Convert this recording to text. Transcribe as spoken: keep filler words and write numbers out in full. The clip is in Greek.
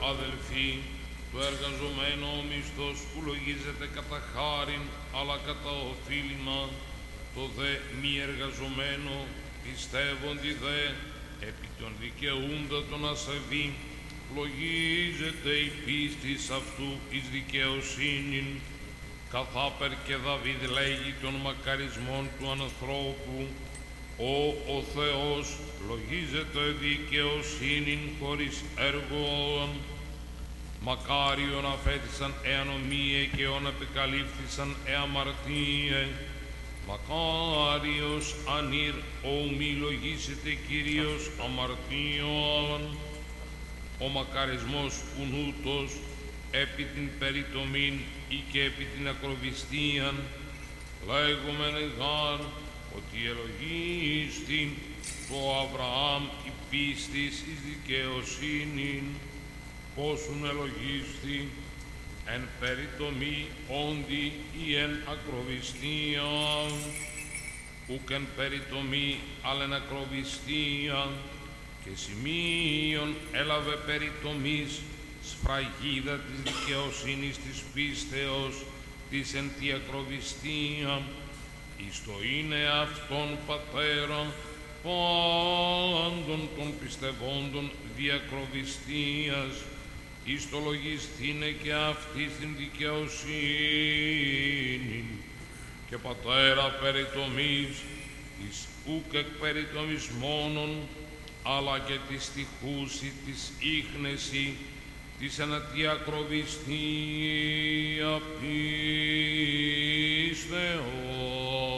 αδελφοί, το εργαζομένο ο μισθός που λογίζεται κατά χάριν, αλλά κατά οφείλημα, το δε μη εργαζομένο, πιστεύοντι δε, επί των δικαιούντα τον ασεβή, λογίζεται η πίστης αυτού εις δικαιοσύνην, καθάπερ και Δαβίδ λέγει των μακαρισμών του ανθρώπου, «Ο, ο Θεός λογίζεται δικαιοσύνην χωρίς έργων, μακάριον αφέτησαν εανομίε και ον επικαλύφθησαν εαμαρτίε, μακάριος ανήρ ο μη λογίσεται Κύριος αμαρτίων». Ο μακαρισμός ουνούτος επί την περιτομήν ή και επί την ακροβιστίαν, λέγομεν γάρ ότι ελογίστη το Αβραάμ η πίστης εις δικαιοσύνην, πόσουν ελογίστη εν περιτομή όντι ή εν ακροβιστίαν, ουκ εν περιτομή αλλά εν ακροβιστίαν, και σημείων έλαβε περιτομής σφραγίδα της δικαιοσύνης της πίστεως της εν τη ακροβιστία, εις το είναι αυτόν πατέρα πάντων των πιστευόντων διακροβιστίας, εις το λογιστήνε και αυτή την δικαιοσύνη, και πατέρα περιτομής, εις ουκ εκ περιτομής μόνον, αλλά και τη στιχούση της ίχνεση της ανατιακροβιστία πίστεως.